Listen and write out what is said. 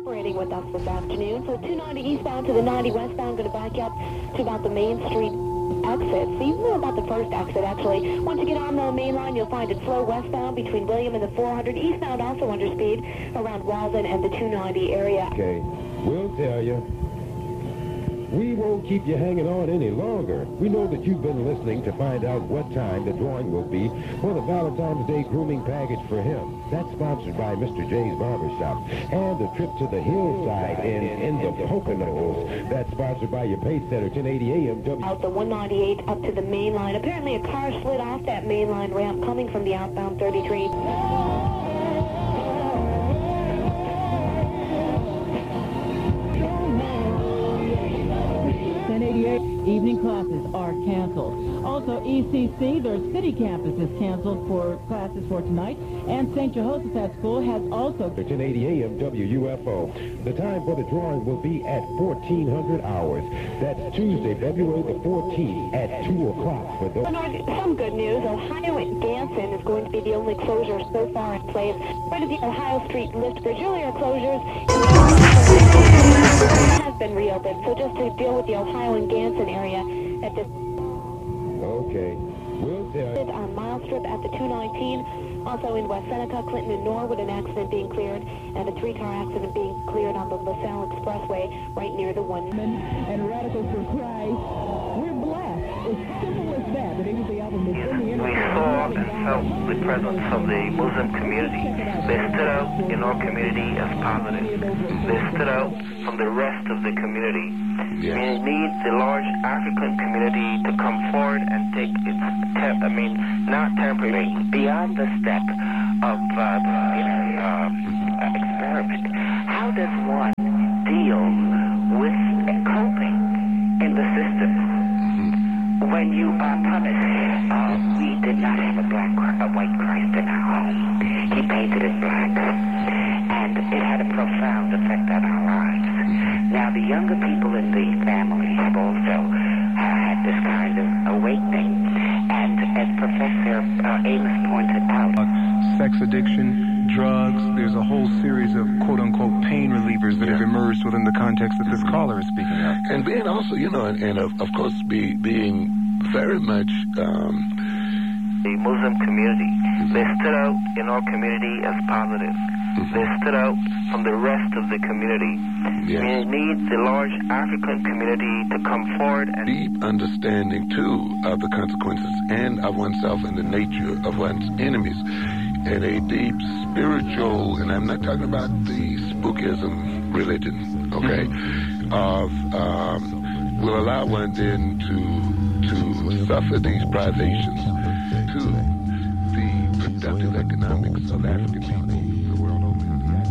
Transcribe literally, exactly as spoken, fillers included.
Cooperating with us this afternoon. So two ninety eastbound to the ninety westbound, going to back up to about the Main Street exit. So you know about the first exit, actually. Once you get on the main line, you'll find it slow westbound between William and the four hundred. Eastbound also under speed around Walden and the two ninety area. Okay, we'll tell you. We won't keep you hanging on any longer. We know that you've been listening to find out what time the drawing will be for the Valentine's Day grooming package for him. That's sponsored by Mister J's Barbershop. And the trip to the hillside in, in the Poconos. That's sponsored by your Pace Center, ten eighty A M W. Out the one ninety-eight up to the main line. Apparently a car slid off that main line ramp coming from the outbound thirty-three. Evening classes are canceled. Also, E C C, their city campus is canceled for classes for tonight, and Saint Jehoshaphat School has also... ten eighty A M W U F O. The time for the drawing will be at fourteen hundred hours. That's Tuesday, February the fourteenth at two o'clock for those... Some good news. Ohio and Ganson is going to be the only closure so far in place. Right at the Ohio Street lift bridge. Earlier closures has been reopened. So just to deal with the Ohio and Ganson area at this... Okay. We'll tell you. On Mile Strip at the two nineteen. Also in West Seneca, Clinton, and Norwood, an accident being cleared, and a three-car accident being cleared on the LaSalle Expressway right near the one. And Radicals for Christ, we're blessed. It's simple as that. The name of the album is in the We saw and felt the presence of the Muslim community. They stood out in our community as positive. They stood out from the rest of the community. Yes. We need the large African community to come forward and take its, temp I mean, not temporary, beyond the step of uh, you know, uh, experiment. How does one deal with coping in the system when you are punished? Uh, we did not have a black, a white Christ in our home. He painted it black, and it had a profound effect on our lives. Now, the younger people in the family have also uh, had this kind of awakening, and as Professor uh, Amos pointed out, sex addiction, drugs, there's a whole series of quote-unquote pain relievers that yeah. have emerged within the context that this caller is speaking of. And being also, you know, and, and of, of course, be, being very much... Um, the Muslim community, they stood out in our community as positive. They stood out from the rest of the community. Yes. We need the large African community to come forward and... Deep understanding, too, of the consequences and of oneself and the nature of one's enemies. And a deep spiritual, and I'm not talking about the spookism religion, okay, of, um, will allow one then to, to suffer these privations to the productive economics of African people.